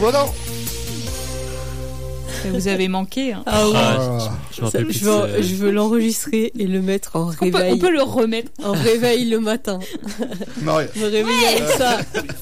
Bon non. Vous avez manqué. Hein. Ah oui. Je me rappelle plus Je veux l'enregistrer et le mettre en réveil. On peut le remettre. En réveil le matin. Marie. Me réveiller avec ça.